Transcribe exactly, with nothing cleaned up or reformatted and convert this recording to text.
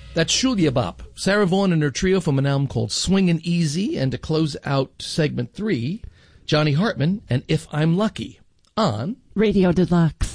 That's Shulia Bop. Sarah Vaughan and her trio from an album called Swingin' Easy. And to close out segment three, Johnny Hartman and If I'm Lucky on Radio Deluxe.